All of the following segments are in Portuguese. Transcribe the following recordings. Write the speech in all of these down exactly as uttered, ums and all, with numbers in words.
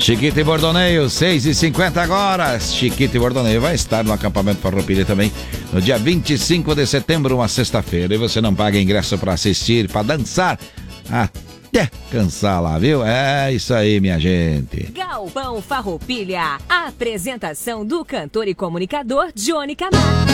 Chiquito e Bordoneio, seis e cinquenta agora. Chiquito e Bordoneio vai estar no acampamento Farroupilha também no dia vinte e cinco de setembro, uma sexta-feira. E você não paga ingresso para assistir, para dançar até cansar lá, viu? É isso aí, minha gente. Galpão Farroupilha, a apresentação do cantor e comunicador Johnny Camargo.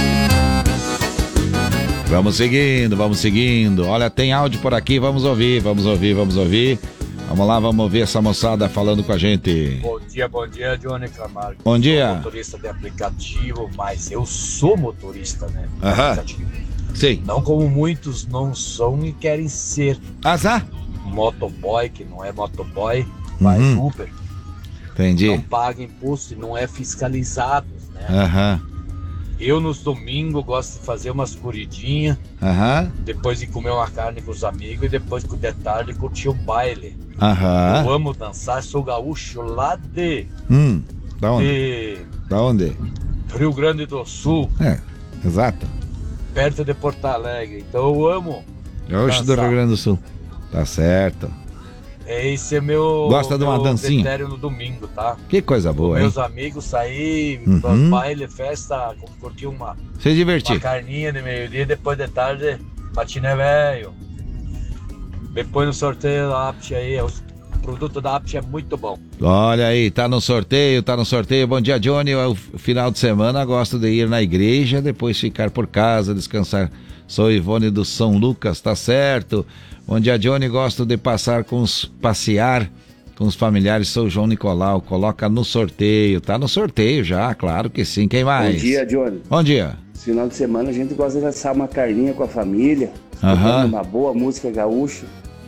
Vamos seguindo, vamos seguindo. Olha, tem áudio por aqui, vamos ouvir, vamos ouvir, vamos ouvir. Vamos lá, vamos ouvir essa moçada falando com a gente. Bom dia, bom dia, Johnny Camargo. Bom dia. Eu sou motorista de aplicativo, mas eu sou motorista, né? Aham. Aplicativo. Sim. Não como muitos não são e querem ser. Azar. Motoboy, que não é motoboy, faz Uhum. Uber. Entendi. Não paga imposto e não é fiscalizado, né? Aham. Eu nos domingos gosto de fazer umas corridinhas, Aham. depois de comer uma carne com os amigos e depois de tarde curtir um baile. Aham. Eu amo dançar, sou gaúcho lá de, Hum, da onde? de Da onde? Rio Grande do Sul, É, exato. perto de Porto Alegre. Então eu amo. Gaúcho do Rio Grande do Sul. Tá certo. Esse é meu, Gosta de uma meu dancinha? critério no domingo, tá? Que coisa boa, hein? Meus amigos sair, Uhum. para baile, festa, curtir uma, Se divertir. uma carninha de meio-dia, depois de tarde, patiné velho. Depois no sorteio da Apt aí, o produto da Apt é muito bom. Olha aí, tá no sorteio, tá no sorteio. Bom dia, Johnny. O final de semana gosto de ir na igreja, depois ficar por casa, descansar. Sou Ivone do São Lucas, tá certo. Bom dia, Johnny. Gosto de passar com os, passear com os familiares. Sou João Nicolau. Coloca no sorteio. Tá no sorteio já, claro que sim. Quem mais? Bom dia, Johnny. Bom dia. Esse final de semana a gente gosta de assar uma carninha com a família, escutando Aham. uma boa música gaúcha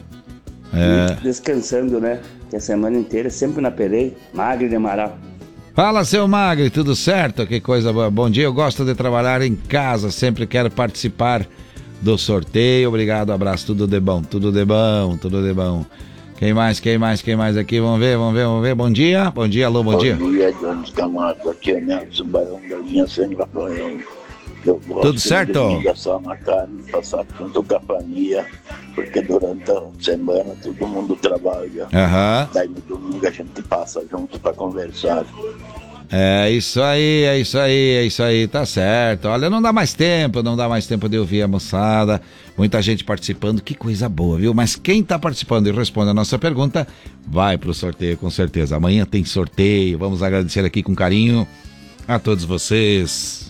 É. e descansando, né? Que a semana inteira sempre na peleia, magre de Amaral. Fala, seu Magre, tudo certo? Que coisa boa. Bom dia, eu gosto de trabalhar em casa, sempre quero participar do sorteio. Obrigado, abraço, tudo de bom, tudo de bom, tudo de bom. Quem mais, quem mais, quem mais aqui? Vamos ver, vamos ver, vamos ver. Bom dia, bom dia, alô, bom, Bom dia. Bom dia, Johnny Camargo, aqui é Nelson Barão da linha Sem Rafael. Eu gosto Tudo certo? de assar uma carne, passar junto com a família, porque durante a semana todo mundo trabalha. Aham. Daí no domingo a gente passa junto para conversar. É isso aí, é isso aí, é isso aí, tá certo. Olha, não dá mais tempo, não dá mais tempo de ouvir a moçada. Muita gente participando, que coisa boa, viu? Mas quem tá participando e responde a nossa pergunta, vai pro sorteio com certeza. Amanhã tem sorteio, vamos agradecer aqui com carinho a todos vocês.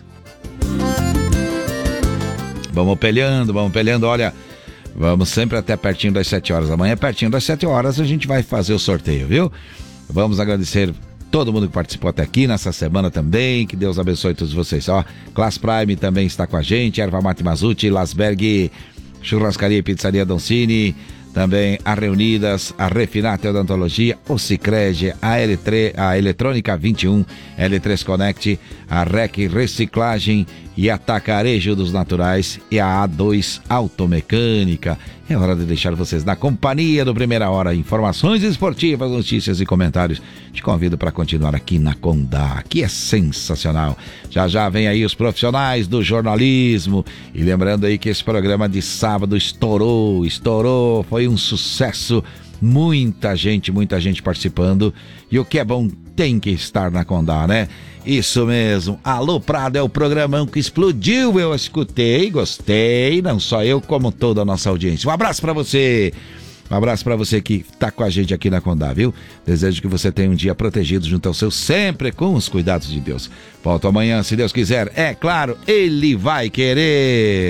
Vamos peleando, vamos peleando, olha, vamos sempre até pertinho das sete horas. Amanhã, pertinho das sete horas, a gente vai fazer o sorteio, viu? Vamos agradecer todo mundo que participou até aqui nessa semana também, que Deus abençoe todos vocês. Ó, Class Prime também está com a gente, Erva Mate Mazuti, Lasberg, Churrascaria e Pizzaria Doncini, também a Reunidas, a Refinate Odontologia, o Sicredi, a, L três, a Eletrônica vinte e um, L três Connect, a R E C Reciclagem e a Tacarejo dos Naturais e a A dois Automecânica. É hora de deixar vocês na companhia do Primeira Hora. Informações esportivas, notícias e comentários. Te convido para continuar aqui na Condá, que é sensacional. Já já vem aí os profissionais do jornalismo. E lembrando aí que esse programa de sábado estourou, estourou, foi um sucesso. Muita gente, muita gente participando. E o que é bom tem que estar na Condá, né? Isso mesmo. Alô Prado é o programão que explodiu. Eu escutei, gostei. Não só eu, como toda a nossa audiência. Um abraço pra você. Um abraço pra você que tá com a gente aqui na Condá, viu? Desejo que você tenha um dia protegido junto ao seu, sempre com os cuidados de Deus. Volto amanhã, se Deus quiser. É claro, Ele vai querer.